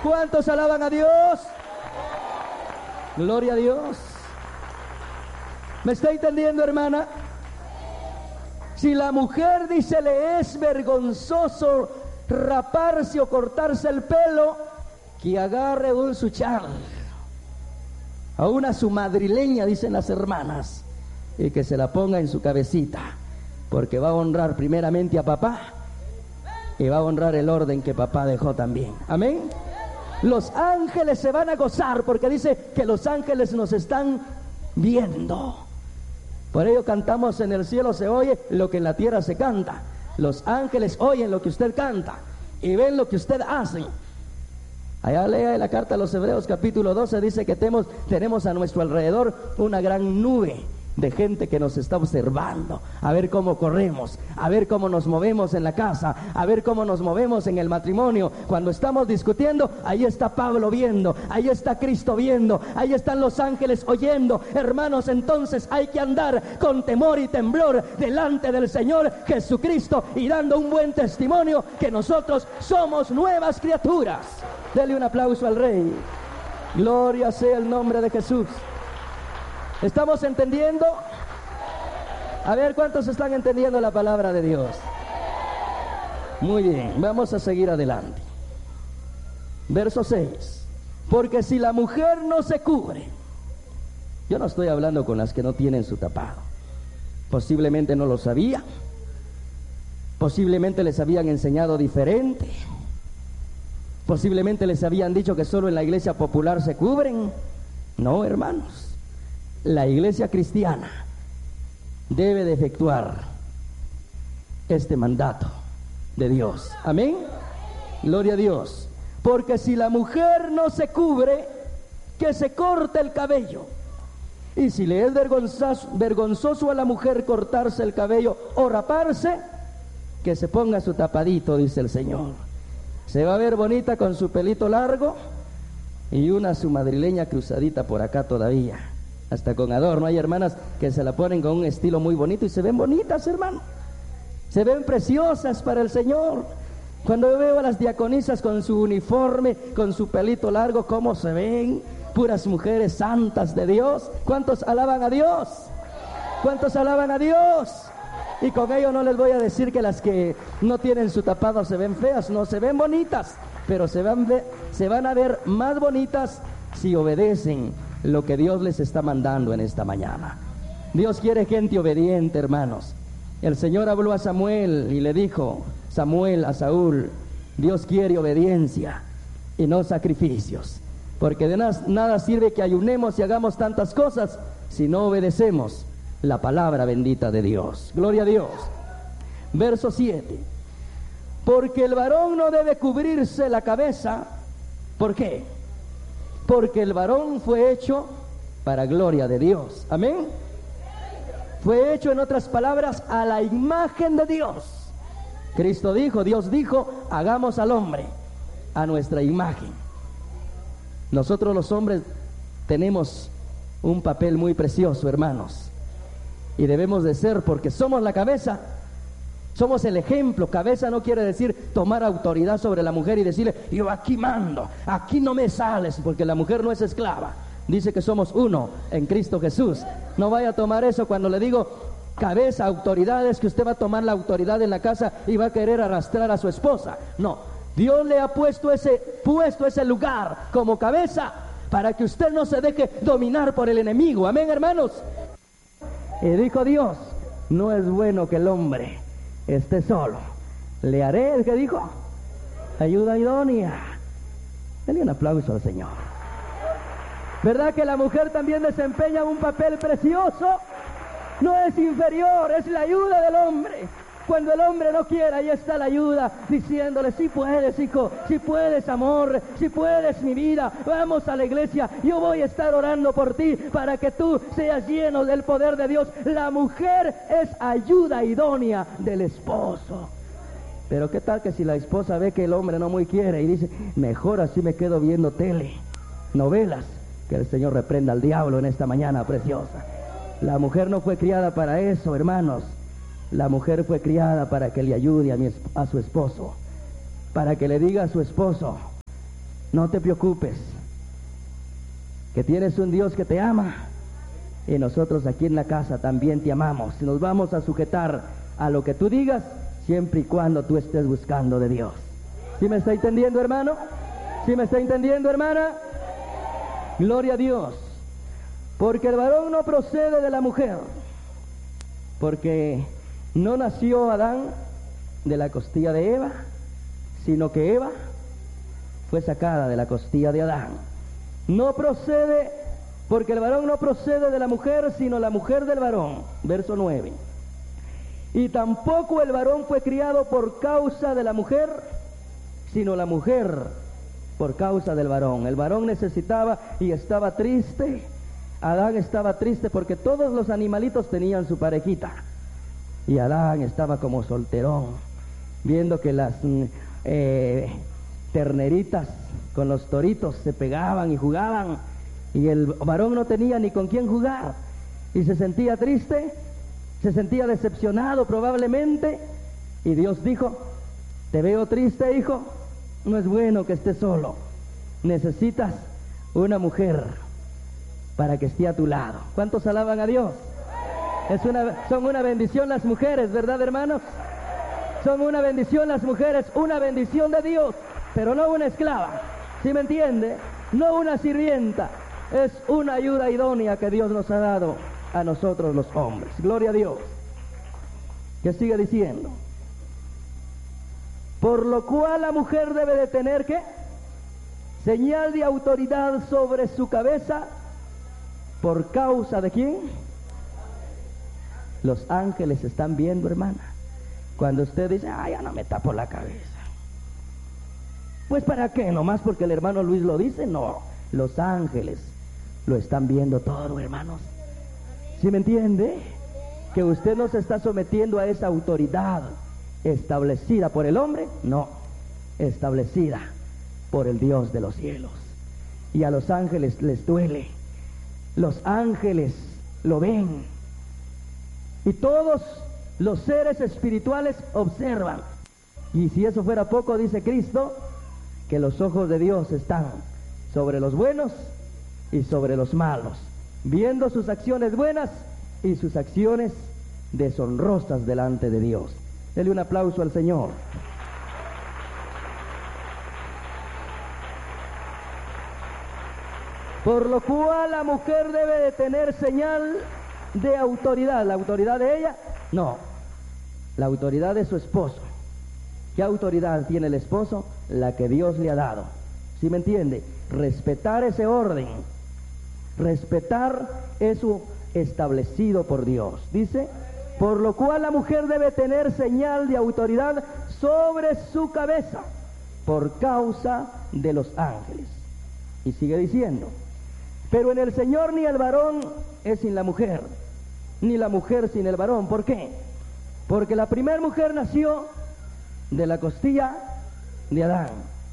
¿Cuántos alaban a Dios? Gloria a Dios. ¿Me está entendiendo, hermana? Si la mujer dice le es vergonzoso raparse o cortarse el pelo, que agarre un suchal, a una su madrileña, dicen las hermanas, y que se la ponga en su cabecita, porque va a honrar primeramente a papá y va a honrar el orden que papá dejó también. Amén. Los ángeles se van a gozar porque dice que los ángeles nos están viendo. Por ello cantamos: en el cielo se oye lo que en la tierra se canta. Los ángeles oyen lo que usted canta y ven lo que usted hace. Allá lea en la carta a los Hebreos capítulo 12, dice que tenemos a nuestro alrededor una gran nube de gente que nos está observando, a ver cómo corremos, a ver cómo nos movemos en la casa, a ver cómo nos movemos en el matrimonio. Cuando estamos discutiendo, ahí está Pablo viendo, ahí está Cristo viendo, ahí están los ángeles oyendo. Hermanos, entonces hay que andar con temor y temblor delante del Señor Jesucristo y dando un buen testimonio que nosotros somos nuevas criaturas. Dele un aplauso al Rey. Gloria sea el nombre de Jesús. ¿Estamos entendiendo? A ver, ¿cuántos están entendiendo la palabra de Dios? Muy bien, vamos a seguir adelante. Verso 6. Porque si la mujer no se cubre, yo no estoy hablando con las que no tienen su tapado. Posiblemente no lo sabían, posiblemente les habían enseñado diferente, posiblemente les habían dicho que solo en la iglesia popular se cubren. No, hermanos. La iglesia cristiana debe de efectuar este mandato de Dios. Amén. Gloria a Dios. Porque si la mujer no se cubre, que se corte el cabello. Y si le es vergonzoso a la mujer cortarse el cabello o raparse, que se ponga su tapadito, dice el Señor. Se va a ver bonita con su pelito largo y una su madrileña cruzadita por acá todavía, hasta con adorno. Hay hermanas que se la ponen con un estilo muy bonito y se ven bonitas, hermano. Se ven preciosas para el Señor. Cuando yo veo a las diaconisas con su uniforme, con su pelito largo, cómo se ven, puras mujeres santas de Dios. ¿Cuántos alaban a Dios? ¿Cuántos alaban a Dios? Y con ello no les voy a decir que las que no tienen su tapado se ven feas, no, se ven bonitas, pero se van a ver más bonitas si obedecen lo que Dios les está mandando en esta mañana. Dios quiere gente obediente, hermanos. El Señor habló a Samuel y le dijo, Samuel a Saúl, Dios quiere obediencia y no sacrificios, porque de nada sirve que ayunemos y hagamos tantas cosas si no obedecemos la palabra bendita de Dios. Gloria a Dios. Verso 7. Porque el varón no debe cubrirse la cabeza. ¿Por qué? Porque el varón fue hecho para gloria de Dios. Amén. Fue hecho, en otras palabras, a la imagen de Dios. Cristo dijo, Dios dijo, hagamos al hombre a nuestra imagen. Nosotros los hombres tenemos un papel muy precioso, hermanos, y debemos de ser, porque somos la cabeza, somos el ejemplo. Cabeza no quiere decir tomar autoridad sobre la mujer y decirle, yo aquí mando, aquí no me sales, porque la mujer no es esclava. Dice que somos uno en Cristo Jesús. No vaya a tomar eso cuando le digo cabeza, autoridades, que usted va a tomar la autoridad en la casa y va a querer arrastrar a su esposa. No, Dios le ha puesto ese lugar como cabeza para que usted no se deje dominar por el enemigo. Amén, hermanos. Y dijo Dios, no es bueno que el hombre esté solo. Le haré, ¿el que dijo? Ayuda idónea. Denle un aplauso al Señor. ¿Verdad que la mujer también desempeña un papel precioso? No es inferior, es la ayuda del hombre. Cuando el hombre no quiera, ahí está la ayuda, diciéndole, si puedes, hijo, si puedes, amor, si puedes, mi vida, vamos a la iglesia, yo voy a estar orando por ti para que tú seas lleno del poder de Dios. La mujer es ayuda idónea del esposo. Pero qué tal que si la esposa ve que el hombre no muy quiere y dice, mejor así me quedo viendo tele, novelas. Que el Señor reprenda al diablo en esta mañana preciosa. La mujer no fue criada para eso, hermanos. La mujer fue criada para que le ayude a su esposo, para que le diga a su esposo, No te preocupes, que tienes un Dios que te ama, y nosotros aquí en la casa también te amamos. Nos vamos a sujetar a lo que tú digas, siempre y cuando tú estés buscando de Dios. ¿Sí me está entendiendo, hermano? ¿Sí me está entendiendo, hermana? Gloria a Dios. Porque el varón no procede de la mujer, porque no nació Adán de la costilla de Eva, sino que Eva fue sacada de la costilla de Adán. No procede, porque el varón no procede de la mujer, sino la mujer del varón. Verso 9. Y tampoco el varón fue criado por causa de la mujer, sino la mujer por causa del varón. El varón necesitaba y estaba triste. Adán estaba triste porque todos los animalitos tenían su parejita. Y Adán estaba como solterón, viendo que las terneritas con los toritos se pegaban y jugaban, y el varón no tenía ni con quién jugar, y se sentía triste, se sentía decepcionado probablemente, y Dios dijo: te veo triste, hijo, no es bueno que estés solo, necesitas una mujer para que esté a tu lado. ¿Cuántos alaban a Dios? Son una bendición las mujeres, ¿verdad, hermanos? Son una bendición las mujeres, una bendición de Dios, pero no una esclava, ¿sí me entiende? No una sirvienta, es una ayuda idónea que Dios nos ha dado a nosotros los hombres. Gloria a Dios. ¿Qué sigue diciendo? Por lo cual la mujer debe de tener, ¿qué? Señal de autoridad sobre su cabeza. ¿Por causa de quién? Los ángeles están viendo, hermana. Cuando usted dice: ya no me tapo la cabeza. Pues ¿para qué? ¿Nomás porque el hermano Luis lo dice? No, los ángeles lo están viendo todo, hermanos. ¿Sí me entiende? Que usted no se está sometiendo a esa autoridad establecida por el hombre, no, establecida por el Dios de los cielos. Y a los ángeles les duele. Los ángeles lo ven. Y todos los seres espirituales observan. Y si eso fuera poco, dice Cristo, que los ojos de Dios están sobre los buenos y sobre los malos, viendo sus acciones buenas y sus acciones deshonrosas delante de Dios. Dele un aplauso al Señor. Por lo cual la mujer debe de tener señal de autoridad. ¿La autoridad de ella? No, la autoridad de su esposo. ¿Qué autoridad tiene el esposo? La que Dios le ha dado. ¿Sí me entiende? Respetar ese orden. Respetar eso establecido por Dios. Dice: por lo cual la mujer debe tener señal de autoridad sobre su cabeza, por causa de los ángeles. Y sigue diciendo: pero en el Señor ni el varón es sin la mujer, ni la mujer sin el varón. ¿Por qué? Porque la primera mujer nació de la costilla de Adán.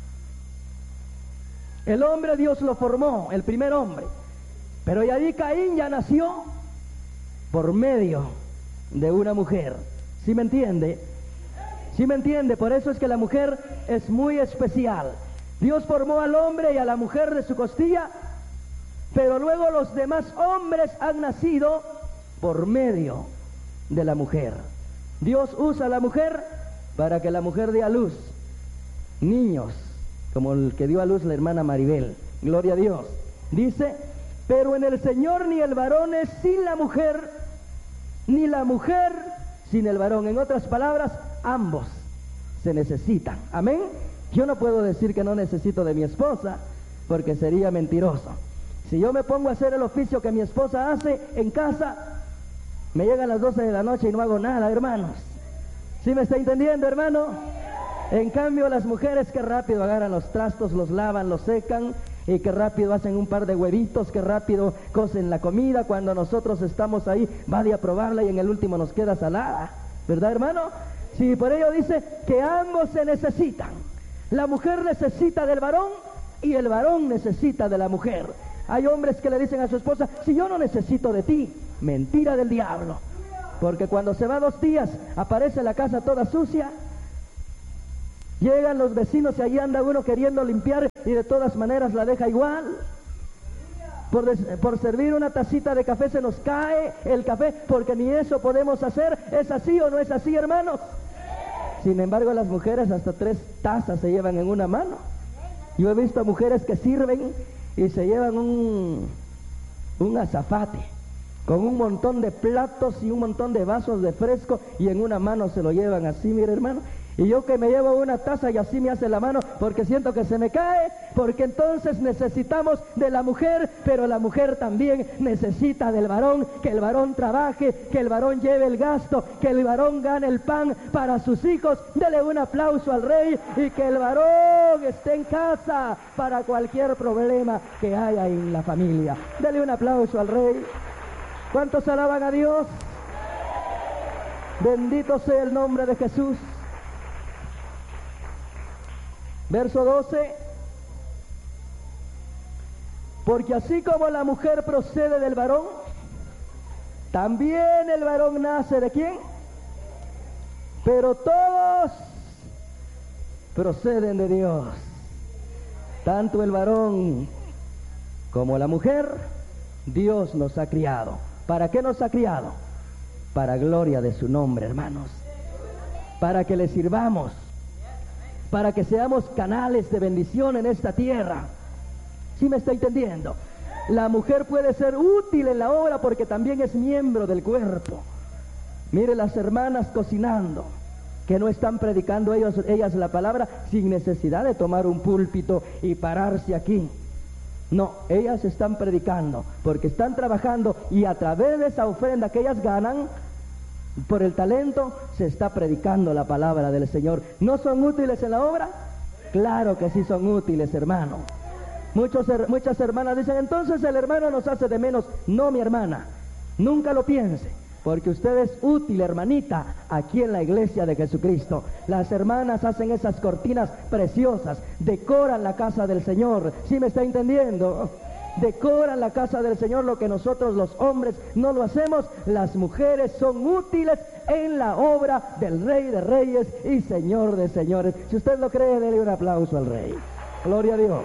El hombre Dios lo formó, el primer hombre. Pero y ahí Caín ya nació por medio de una mujer. ¿Sí me entiende? ¿Sí me entiende? Por eso es que la mujer es muy especial. Dios formó al hombre y a la mujer de su costilla, pero luego los demás hombres han nacido por medio de la mujer. Dios usa a la mujer para que la mujer dé a luz niños, como el que dio a luz la hermana Maribel. Gloria a Dios. Dice: pero en el Señor ni el varón es sin la mujer, ni la mujer sin el varón. En otras palabras, ambos se necesitan. Amén. Yo no puedo decir que no necesito de mi esposa, porque sería mentiroso. Si yo me pongo a hacer el oficio que mi esposa hace en casa, me llegan las 12 de la noche y no hago nada, hermanos. ¿Sí me está entendiendo, hermano? En cambio, las mujeres que rápido agarran los trastos, los lavan, los secan, y que rápido hacen un par de huevitos, que rápido cocen la comida. Cuando nosotros estamos ahí, va a probarla y en el último nos queda salada, ¿verdad, hermano? Sí, por ello dice que ambos se necesitan. La mujer necesita del varón y el varón necesita de la mujer. Hay hombres que le dicen a su esposa: si yo no necesito de ti. Mentira del diablo. Porque cuando se va 2 días, aparece la casa toda sucia. Llegan los vecinos y ahí anda uno queriendo limpiar y de todas maneras la deja igual. Por servir una tacita de café se nos cae el café, porque ni eso podemos hacer. ¿Es así o no es así, hermanos? Sin embargo, las mujeres hasta 3 tazas se llevan en una mano. Yo he visto mujeres que sirven y se llevan un azafate con un montón de platos y un montón de vasos de fresco, y en una mano se lo llevan así, mire, hermano. Y yo que me llevo una taza y así me hace la mano, porque siento que se me cae, porque entonces necesitamos de la mujer, pero la mujer también necesita del varón, que el varón trabaje, que el varón lleve el gasto, que el varón gane el pan para sus hijos. Dele un aplauso al Rey, y que el varón esté en casa para cualquier problema que haya en la familia. Dele un aplauso al Rey. ¿Cuántos alaban a Dios? Bendito sea el nombre de Jesús. Verso 12. Porque así como la mujer procede del varón, también el varón nace ¿de quién? Pero todos proceden de Dios. Tanto el varón como la mujer, Dios nos ha criado. ¿Para qué nos ha criado? Para gloria de su nombre, hermanos. Para que le sirvamos, para que seamos canales de bendición en esta tierra. ¿Sí me está entendiendo? La mujer puede ser útil en la obra porque también es miembro del cuerpo. Mire las hermanas cocinando, que no están predicando ellas la palabra sin necesidad de tomar un púlpito y pararse aquí. No, ellas están predicando porque están trabajando, y a través de esa ofrenda que ellas ganan por el talento, se está predicando la palabra del Señor. ¿No son útiles en la obra? Claro que sí son útiles, hermano. Muchas hermanas dicen, entonces el hermano nos hace de menos. No, mi hermana, nunca lo piense, porque usted es útil, hermanita, aquí en la iglesia de Jesucristo. Las hermanas hacen esas cortinas preciosas, decoran la casa del Señor. ¿Sí me está entendiendo? Decoran la casa del Señor, lo que nosotros los hombres no lo hacemos. Las mujeres son útiles en la obra del Rey de Reyes y Señor de Señores. Si usted lo cree, déle un aplauso al Rey. Gloria a Dios.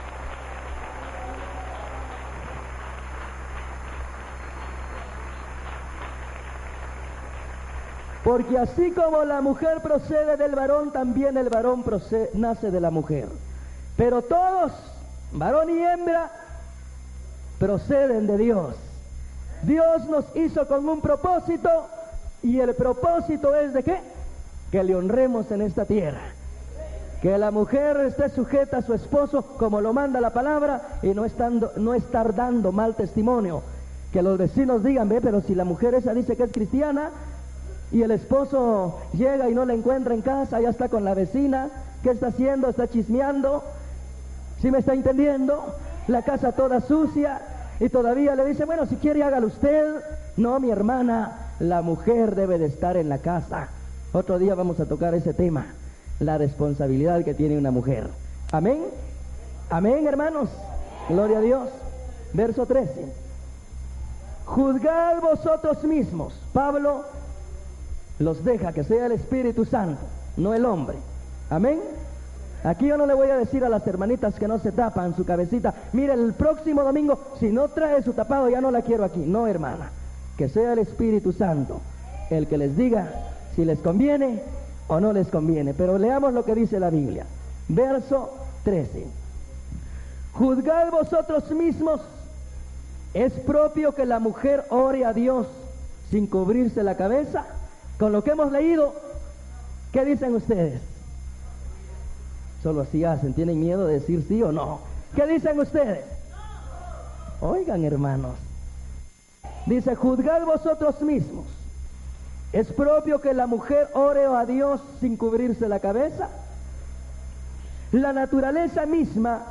Porque así como la mujer procede del varón, también el varón nace de la mujer. Pero todos, varón y hembra, proceden de Dios. Dios nos hizo con un propósito, y el propósito es ¿de qué? Que le honremos en esta tierra. Que la mujer esté sujeta a su esposo como lo manda la palabra, y no estar dando mal testimonio. Que los vecinos digan, ve, pero si la mujer esa dice que es cristiana, y el esposo llega y no la encuentra en casa, ya está con la vecina, ¿qué está haciendo? Está chismeando. ¿Sí me está entendiendo? La casa toda sucia, y todavía le dice, bueno, si quiere hágalo usted. No, mi hermana, la mujer debe de estar en la casa. Otro día vamos a tocar ese tema, la responsabilidad que tiene una mujer. Amén. Amén, hermanos. Gloria a Dios. Verso 13. Juzgad vosotros mismos. Pablo los deja que sea el Espíritu Santo, no el hombre. Amén. Aquí yo no le voy a decir a las hermanitas que no se tapan su cabecita, mire, el próximo domingo, si no trae su tapado, ya no la quiero aquí. No, hermana, que sea el Espíritu Santo el que les diga si les conviene o no les conviene. Pero leamos lo que dice la Biblia. Verso 13. Juzgad vosotros mismos. ¿Es propio que la mujer ore a Dios sin cubrirse la cabeza? Con lo que hemos leído, ¿qué dicen ustedes? Solo así hacen, ¿tienen miedo de decir sí o no? ¿Qué dicen ustedes? Oigan, hermanos. Dice, juzgad vosotros mismos. ¿Es propio que la mujer ore a Dios sin cubrirse la cabeza? La naturaleza misma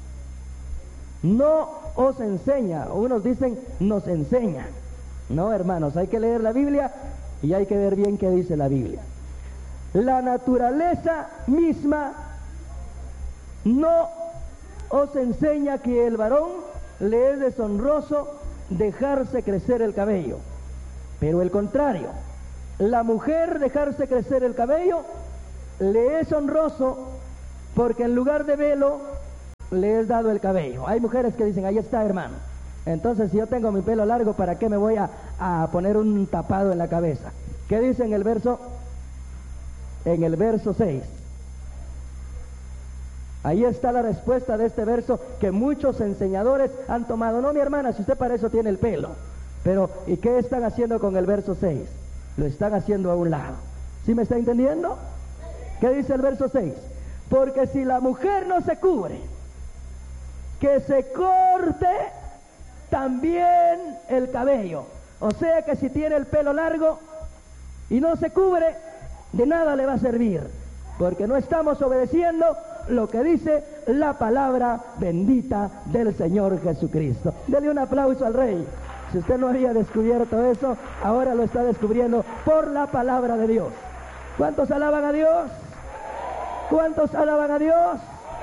no os enseña, unos dicen nos enseña. No, hermanos, hay que leer la Biblia y hay que ver bien qué dice la Biblia. La naturaleza misma no os enseña que el varón le es deshonroso dejarse crecer el cabello, pero el contrario, la mujer dejarse crecer el cabello le es honroso, porque en lugar de velo le es dado el cabello. Hay mujeres que dicen, ahí está, hermano. Entonces, si yo tengo mi pelo largo, ¿para qué me voy a poner un tapado en la cabeza? ¿Qué dice en el verso? En el verso 6. Ahí está la respuesta de este verso que muchos enseñadores han tomado. No, mi hermana, si usted para eso tiene el pelo. Pero, ¿y qué están haciendo con el verso 6? Lo están haciendo a un lado. ¿Sí me está entendiendo? ¿Qué dice el verso 6? Porque si la mujer no se cubre, que se corte también el cabello. O sea que si tiene el pelo largo y no se cubre, de nada le va a servir, porque no estamos obedeciendo lo que dice la palabra bendita del Señor Jesucristo. Dele un aplauso al Rey. Si usted no había descubierto eso, ahora lo está descubriendo por la palabra de Dios. ¿Cuántos alaban a Dios? ¿Cuántos alaban a Dios?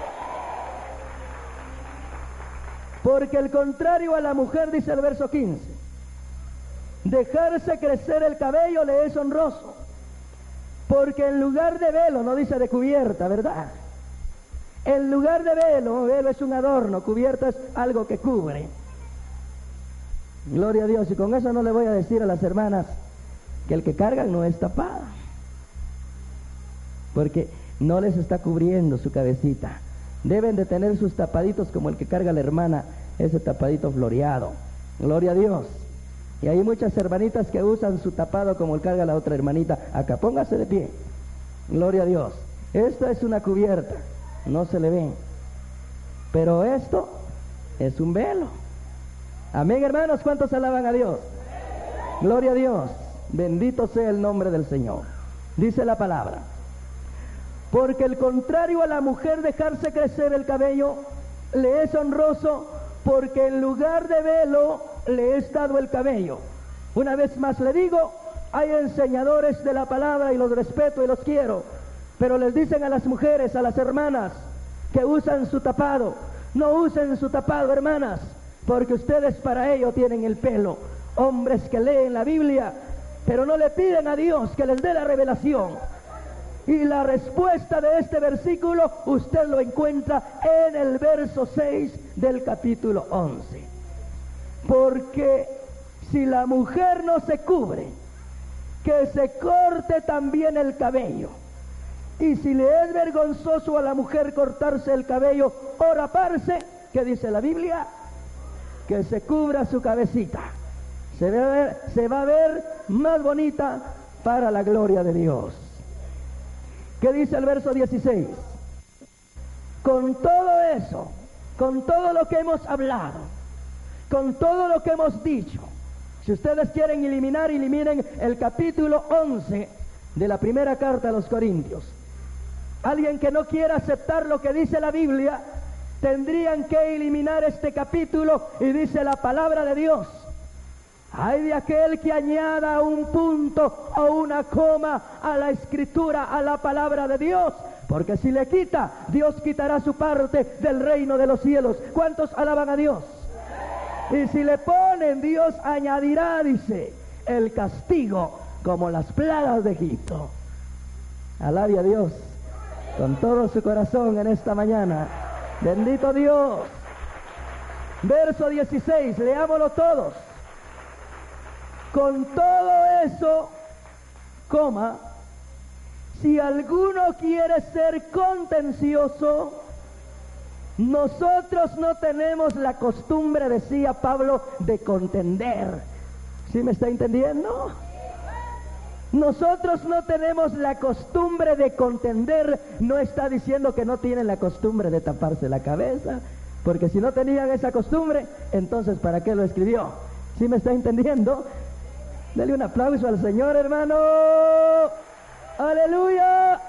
Porque el contrario a la mujer, dice el verso 15, dejarse crecer el cabello le es honroso, porque en lugar de velo, no dice de cubierta, ¿verdad? En lugar de velo, velo es un adorno, cubierta es algo que cubre. Gloria a Dios. Y con eso no le voy a decir a las hermanas que el que cargan no es tapado, porque no les está cubriendo su cabecita. Deben de tener sus tapaditos como el que carga la hermana, ese tapadito floreado. Gloria a Dios. Y hay muchas hermanitas que usan su tapado como el carga la otra hermanita. Acá, póngase de pie. Gloria a Dios. Esto es una cubierta, no se le ve. Pero esto es un velo. Amén, hermanos. ¿Cuántos alaban a Dios? Gloria a Dios. Bendito sea el nombre del Señor. Dice la palabra: porque el contrario a la mujer dejarse crecer el cabello le es honroso, porque en lugar de velo le es dado el cabello. Una vez más le digo, hay enseñadores de la palabra y los respeto y los quiero, pero les dicen a las mujeres, a las hermanas que usan su tapado: no usen su tapado, hermanas, porque ustedes para ello tienen el pelo. Hombres que leen la Biblia, pero no le piden a Dios que les dé la revelación. Y la respuesta de este versículo usted lo encuentra en el verso 6 del capítulo 11. Porque si la mujer no se cubre, que se corte también el cabello. Y si le es vergonzoso a la mujer cortarse el cabello o raparse, ¿qué dice la Biblia? Que se cubra su cabecita. Se va a ver más bonita para la gloria de Dios. ¿Qué dice el verso 16? Con todo eso, con todo lo que hemos hablado, con todo lo que hemos dicho, si ustedes quieren eliminar, eliminen el capítulo 11 de la primera carta a los Corintios. Alguien que no quiera aceptar lo que dice la Biblia, tendrían que eliminar este capítulo, y dice la palabra de Dios: ay de aquel que añada un punto o una coma a la escritura, a la palabra de Dios, porque si le quita, Dios quitará su parte del reino de los cielos. ¿Cuántos alaban a Dios? Y si le ponen, Dios añadirá, dice, el castigo como las plagas de Egipto. Alabe a Dios con todo su corazón en esta mañana. Bendito Dios. Verso 16, leámoslo todos. Con todo eso, coma, si alguno quiere ser contencioso, nosotros no tenemos la costumbre, decía Pablo, de contender. ¿Sí me está entendiendo? Nosotros no tenemos la costumbre de contender. No está diciendo que no tienen la costumbre de taparse la cabeza, porque si no tenían esa costumbre, entonces ¿para qué lo escribió? ¿Sí me está entendiendo? Dele un aplauso al Señor, hermano. ¡Aleluya!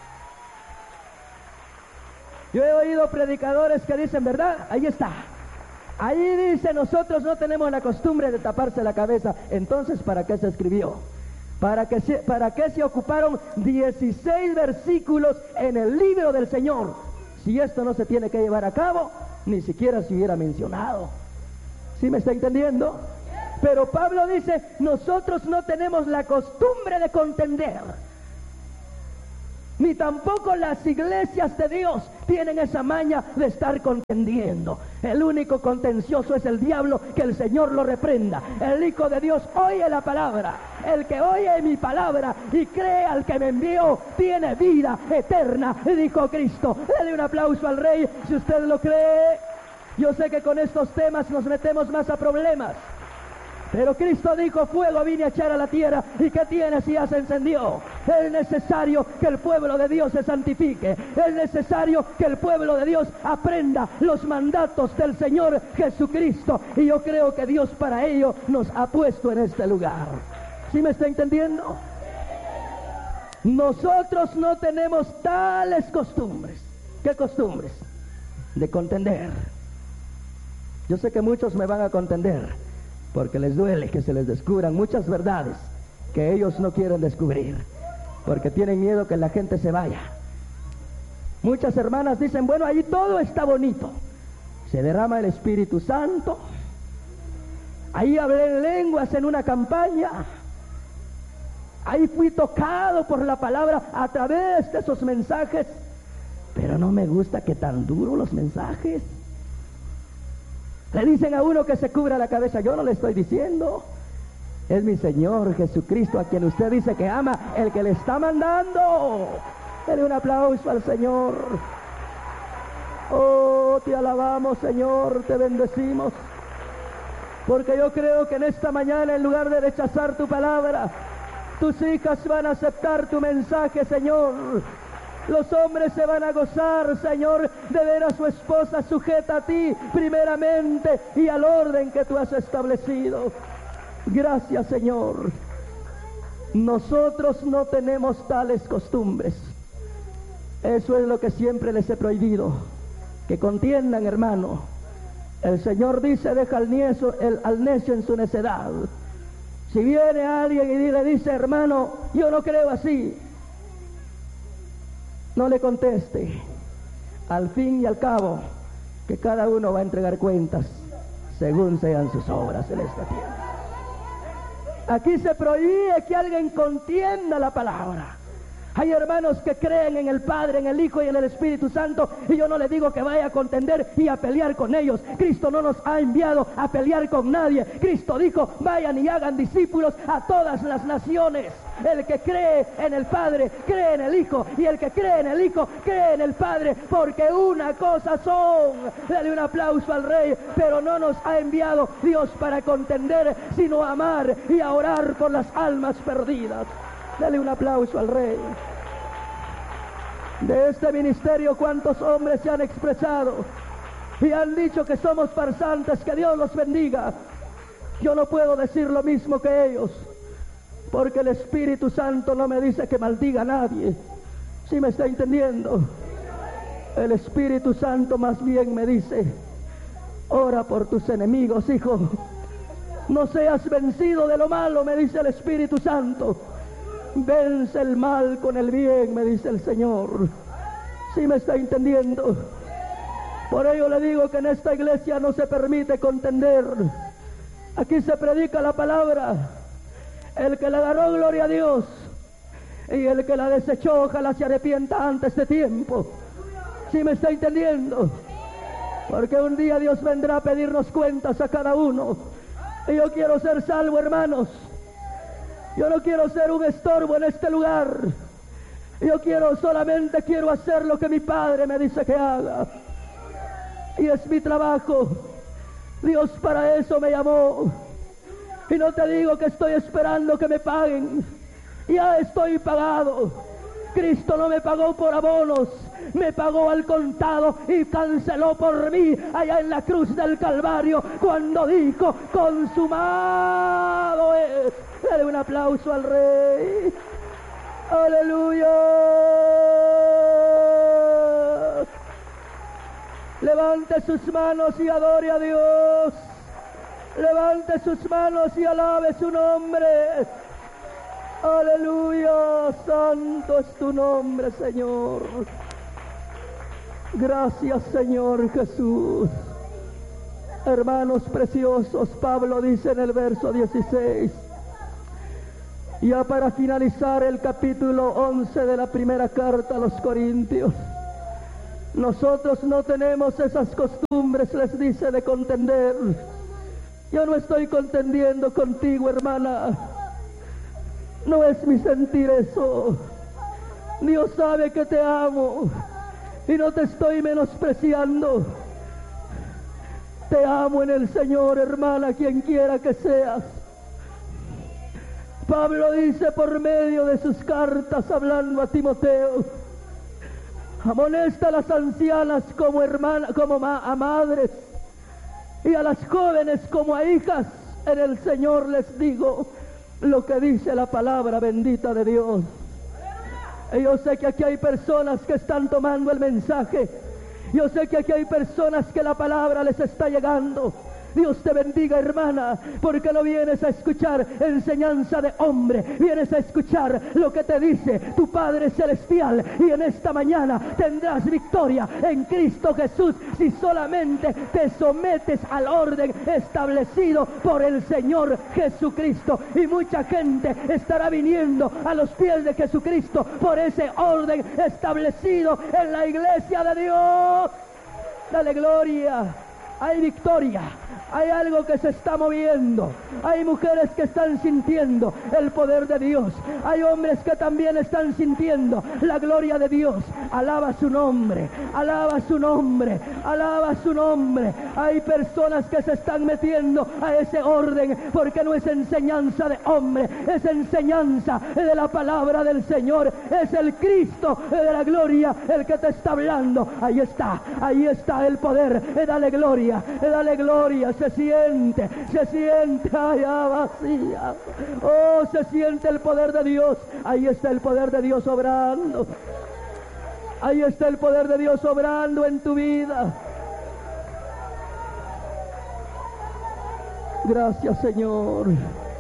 Yo he oído predicadores que dicen, ¿verdad? Ahí está. Ahí dice, nosotros no tenemos la costumbre de taparse la cabeza. Entonces, ¿para qué se escribió? ¿Para qué se ocuparon 16 versículos en el libro del Señor? Si esto no se tiene que llevar a cabo, ni siquiera se hubiera mencionado. ¿Sí me está entendiendo? Pero Pablo dice, nosotros no tenemos la costumbre de contender. ni tampoco las iglesias de Dios tienen esa maña de estar contendiendo. El único contencioso es el diablo, que el Señor lo reprenda. El Hijo de Dios oye la palabra. El que oye mi palabra y cree al que me envió tiene vida eterna, dijo Cristo. Dele un aplauso al Rey si usted lo cree. Yo sé que con estos temas nos metemos más a problemas, pero Cristo dijo: fuego vine a echar a la tierra, y ¿qué tiene si ya se encendió? Es necesario que el pueblo de Dios se santifique. Es necesario que el pueblo de Dios aprenda los mandatos del Señor Jesucristo, y yo creo que Dios para ello nos ha puesto en este lugar. ¿Sí me está entendiendo? Nosotros no tenemos tales costumbres. ¿Qué costumbres? De contender. Yo sé que muchos me van a contender, porque les duele que se les descubran muchas verdades que ellos no quieren descubrir, porque tienen miedo que la gente se vaya. Muchas hermanas dicen: bueno, allí todo está bonito, se derrama el Espíritu Santo, ahí hablé en lenguas en una campaña, ahí fui tocado por la palabra a través de esos mensajes, pero no me gusta que tan duros los mensajes. Le dicen a uno que se cubra la cabeza. Yo no le estoy diciendo, es mi Señor Jesucristo, a quien usted dice que ama, el que le está mandando. Dele un aplauso al Señor. Oh, te alabamos, Señor, te bendecimos, porque yo creo que en esta mañana, en lugar de rechazar tu palabra, tus hijas van a aceptar tu mensaje, Señor. Los hombres se van a gozar, Señor, de ver a su esposa sujeta a ti primeramente y al orden que tú has establecido. Gracias, Señor. Nosotros no tenemos tales costumbres. Eso es lo que siempre les he prohibido, que contiendan, hermano. El Señor dice: deja al necio en su necedad. Si viene alguien y le dice: hermano, yo no creo así, no le conteste. Al fin y al cabo, que cada uno va a entregar cuentas según sean sus obras en esta tierra. Aquí se prohíbe que alguien contienda la palabra. Hay hermanos que creen en el Padre, en el Hijo y en el Espíritu Santo, y yo no le digo que vaya a contender y a pelear con ellos. Cristo no nos ha enviado a pelear con nadie. Cristo dijo: vayan y hagan discípulos a todas las naciones. El que cree en el Padre, cree en el Hijo, y el que cree en el Hijo, cree en el Padre, porque una cosa son. Dale un aplauso al Rey. Pero no nos ha enviado Dios para contender, sino a amar y a orar por las almas perdidas. Dale un aplauso al Rey. De este ministerio, ¿cuántos hombres se han expresado y han dicho que somos farsantes? Que Dios los bendiga. Yo no puedo decir lo mismo que ellos, porque el Espíritu Santo no me dice que maldiga a nadie. ¿Sí me está entendiendo? El Espíritu Santo más bien me dice: ora por tus enemigos, hijo. No seas vencido de lo malo, me dice el Espíritu Santo. Vence el mal con el bien, me dice el Señor. ¿Sí me está entendiendo? Por ello le digo que en esta iglesia no se permite contender. Aquí se predica la palabra. El que le agarró, gloria a Dios, y el que la desechó, ojalá se arrepienta antes de tiempo. ¿Sí me está entendiendo? Porque un día Dios vendrá a pedirnos cuentas a cada uno. Y yo quiero ser salvo, hermanos. Yo no quiero ser un estorbo en este lugar. Yo solamente quiero hacer lo que mi Padre me dice que haga. Y es mi trabajo. Dios para eso me llamó. Y no te digo que estoy esperando que me paguen. Ya estoy pagado. Cristo no me pagó por abonos, me pagó al contado y canceló por mí allá en la cruz del Calvario, cuando dijo: consumado es. Dale un aplauso al Rey. Aleluya. Levante sus manos y adore a Dios. Levante sus manos y alabe su nombre. Aleluya, santo es tu nombre, Señor. Gracias, Señor Jesús. Hermanos preciosos, Pablo dice en el verso 16: Ya para finalizar el capítulo 11 de la primera carta a los Corintios. Nosotros no tenemos esas costumbres, les dice, de contender. Yo no estoy contendiendo contigo, hermana. No es mi sentir eso. Dios sabe que te amo y no te estoy menospreciando. Te amo en el Señor, hermana, quien quiera que seas. Pablo dice por medio de sus cartas, hablando a Timoteo, amonesta a las ancianas como hermanas, a madres, y a las jóvenes como a hijas. En el Señor les digo lo que dice la palabra bendita de Dios. Y yo sé que aquí hay personas que están tomando el mensaje. Yo sé que aquí hay personas que la palabra les está llegando. Dios te bendiga, hermana, porque no vienes a escuchar enseñanza de hombre, vienes a escuchar lo que te dice tu Padre Celestial, y en esta mañana tendrás victoria en Cristo Jesús si solamente te sometes al orden establecido por el Señor Jesucristo. Y mucha gente estará viniendo a los pies de Jesucristo por ese orden establecido en la iglesia de Dios. Dale gloria. Hay victoria, hay algo que se está moviendo, hay mujeres que están sintiendo el poder de Dios, hay hombres que también están sintiendo la gloria de Dios. Alaba su nombre, alaba su nombre, alaba su nombre. Hay personas que se están metiendo a ese orden, porque no es enseñanza de hombre, es enseñanza de la palabra del Señor. Es el Cristo de la gloria el que te está hablando. Ahí está el poder. Dale gloria, se siente, ay, vacía. Oh, se siente el poder de Dios. Ahí está el poder de Dios obrando. Ahí está el poder de Dios obrando en tu vida. Gracias, Señor.